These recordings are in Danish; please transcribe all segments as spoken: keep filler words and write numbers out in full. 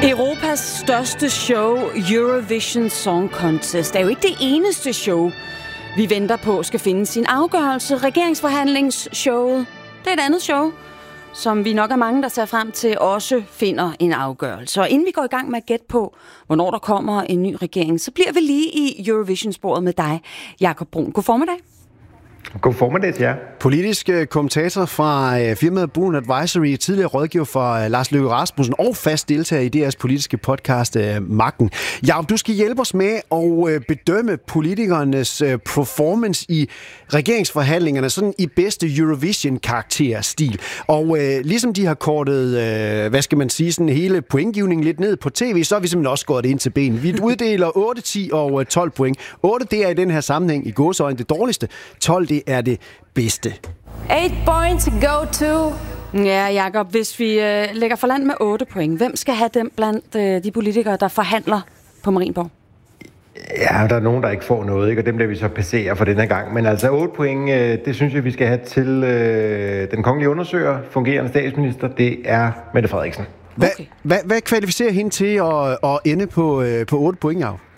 Europas største show, Eurovision Song Contest, er jo ikke det eneste show, vi venter på skal finde sin afgørelse. Regeringsforhandlingsshowet, det er et andet show, som vi nok er mange, der ser frem til, også finder en afgørelse. Og inden vi går i gang med at gætte på, hvornår der kommer en ny regering, så bliver vi lige i Eurovision-sporet med dig, Jakob Brun. God formiddag. God formiddag til jer. Politisk kommentator fra firmaet Brun Advisory, tidligere rådgiver for Lars Løkke Rasmussen og fast deltager i D R's politiske podcast Magten. Jakob, du skal hjælpe os med at bedømme politikernes performance i regeringsforhandlingerne, sådan i bedste Eurovision-karakterstil. Og øh, ligesom de har kortet, øh, hvad skal man sige, sådan hele pointgivningen lidt ned på tv, så er vi simpelthen også gået ind til benet. Vi uddeler otte, ti og tolv point. otte, det er i den her sammenhæng i gåseøjne det dårligste. tolv, det er det bedste. eight points go to... Ja, Jakob, hvis vi øh, lægger for land med otte point, hvem skal have dem blandt øh, de politikere, der forhandler på Marienborg? Ja, der er nogen, der ikke får noget, ikke? Og dem bliver vi så passere for den her gang. Men altså otte point, øh, det synes jeg, vi skal have til øh, den kongelige undersøger, fungerende statsminister, det er Mette Frederiksen. Hvad, okay. hvad, hvad kvalificerer hende til at, at ende på, øh, på otte point, Jakob?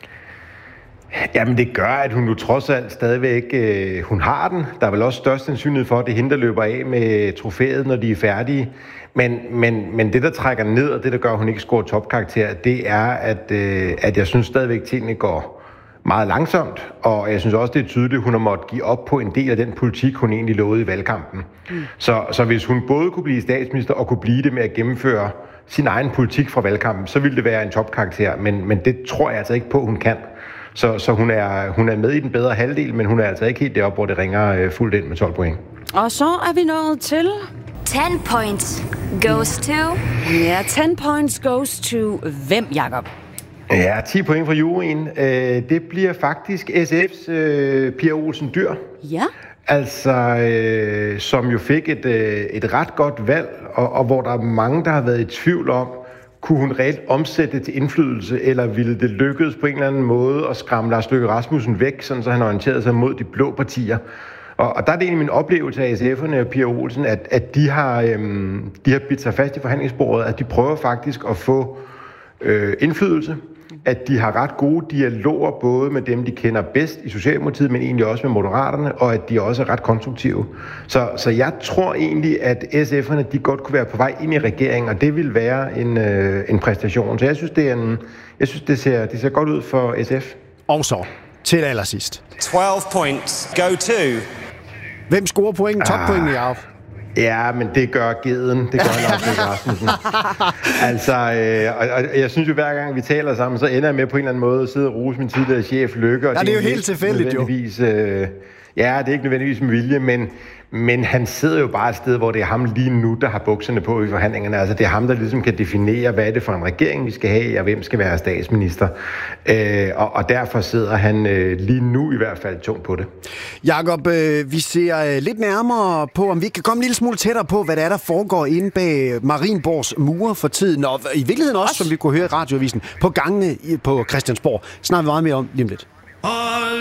Jamen det gør, at hun nu trods alt stadigvæk, øh, hun har den. Der er vel også størst sandsynlighed for, at det er hende, der løber af med trofæet, når de er færdige. Men, men, men det, der trækker ned, og det, der gør, at hun ikke scorer topkarakter, det er, at, øh, at jeg synes stadigvæk, at tingene går meget langsomt. Og jeg synes også, det er tydeligt, at hun har måttet give op på en del af den politik, hun egentlig lovede i valgkampen. Mm. Så, så hvis hun både kunne blive statsminister og kunne blive det med at gennemføre sin egen politik fra valgkampen, så ville det være en topkarakter. Men, men det tror jeg altså ikke på, hun kan. Så, så hun, er, hun er med i den bedre halvdel, men hun er altså ikke helt deroppe, hvor det ringer øh, fuldt ind med tolv point. Og så er vi nået til... ten points goes to... Ja, ten points goes to hvem, Jakob? Ja, ti point fra juryen. Øh, det bliver faktisk S F's øh, Pia Olsen Dyhr. Ja. Altså, øh, som jo fik et, øh, et ret godt valg, og, og hvor der er mange, der har været i tvivl om, kunne hun reelt omsætte det til indflydelse, eller ville det lykkedes på en eller anden måde at skræmme Lars Løkke Rasmussen væk, sådan så han orienterede sig mod de blå partier. Og, og der er det egentlig min oplevelse af S F'erne og Pia Olsen, at, at de, har, øhm, de har bidt sig fast i forhandlingsbordet, at de prøver faktisk at få øh, indflydelse, at de har ret gode dialoger, både med dem, de kender bedst i Socialdemokratiet, men egentlig også med Moderaterne, og at de også er ret konstruktive. Så, så jeg tror egentlig, at S F'erne de godt kunne være på vej ind i regeringen, og det vil være en, øh, en præstation. Så jeg synes, det, er en, jeg synes, det, ser, det ser godt ud for S F. Og så til allersidst. twelve points go to... Hvem scorer point? Toppointen, Jakob? Ja, men det gør geden. Det gør Lars Løkke Rasmussen. Altså, øh, og, og jeg synes jo, hver gang vi taler sammen, så ender jeg med på en eller anden måde at sidde og rose min tidligere chef Løkke. Og ja, det er jo helt tilfældigt, jo. Øh, ja, det er ikke nødvendigvis med vilje, men, men han sidder jo bare et sted, hvor det er ham lige nu, der har bukserne på i forhandlingerne. Altså, det er ham, der ligesom kan definere, hvad er det for en regering, vi skal have, og hvem skal være statsminister. Øh, og, og derfor sidder han øh, lige nu i hvert fald tungt på det. Jakob, øh, vi ser øh, lidt nærmere på, om vi kan komme en lille smule tættere på, hvad der er, der foregår inde bag Marienborgs mure for tiden. Og i virkeligheden også, som vi kunne høre i radioavisen, på gangene på Christiansborg. Snakker vi meget mere om lige om lidt.